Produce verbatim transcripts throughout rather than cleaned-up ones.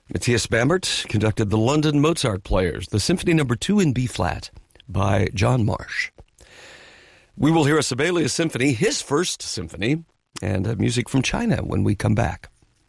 Matthias Bamert conducted the London Mozart Players, the Symphony Number Two in B-flat by John Marsh. We will hear a Sibelius symphony, his first symphony, and uh, music from China when we come back.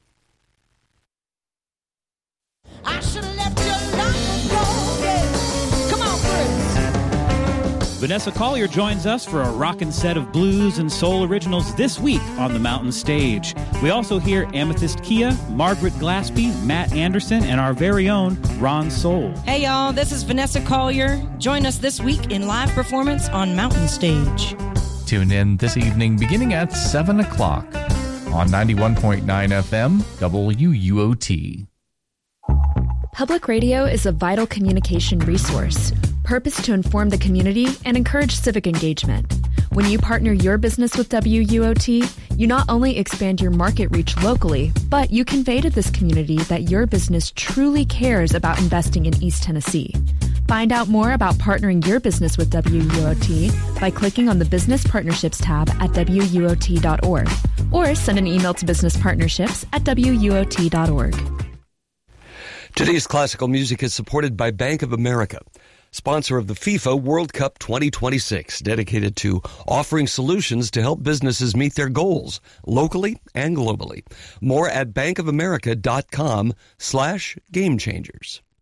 I should have left you long ago, yeah. Come on, Chris. Vanessa Collier joins us for a rockin' set of blues and soul originals this week on the Mountain Stage. We also hear Amethyst Kia, Margaret Glaspie, Matt Anderson, and our very own Ron Soul. Hey y'all, this is Vanessa Collier. Join us this week in live performance on Mountain Stage. Tune in this evening beginning at seven o'clock on ninety-one point nine F M W U O T. Public radio is a vital communication resource, purposed to inform the community and encourage civic engagement. When you partner your business with W U O T, you not only expand your market reach locally, but you convey to this community that your business truly cares about investing in East Tennessee. Find out more about partnering your business with W U O T by clicking on the Business Partnerships tab at W U O T dot org or send an email to businesspartnerships at W U O T dot org. Today's classical music is supported by Bank of America, sponsor of the FIFA World Cup twenty twenty-six, dedicated to offering solutions to help businesses meet their goals locally and globally. More at bankofamerica.com slash game changers.